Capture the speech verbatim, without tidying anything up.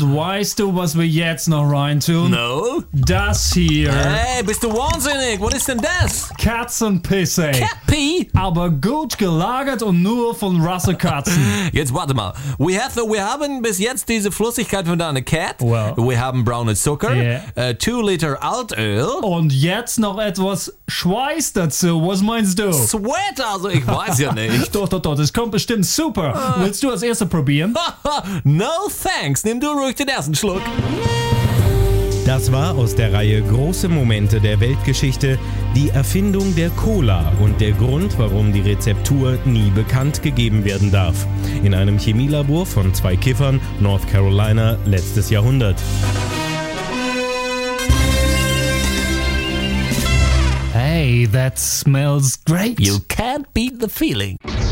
Und weißt du, was wir jetzt noch reintun? No? Das hier. Hey, bist du wahnsinnig? Was ist denn das? Katzenpisse. Cappy? Aber gut gelagert und nur von Rassekatzen. Jetzt warte mal. We have, wir haben bis jetzt diese Flüssigkeit von deiner Cat. Well. Wir haben braune Zucker. Yeah. Äh, two Liter Altöl. Und jetzt noch etwas Schweiß dazu. Was meinst du? Sweat, also ich weiß ja nicht. Doch, doch, doch, das kommt bestimmt super. Willst du als Erster probieren? No thanks. Nimm du ruhig den ersten Schluck. Das war aus der Reihe Große Momente der Weltgeschichte die Erfindung der Cola und der Grund, warum die Rezeptur nie bekannt gegeben werden darf. In einem Chemielabor von zwei Kiffern, North Carolina, letztes Jahrhundert. Hey, that smells great. You can't beat the feeling.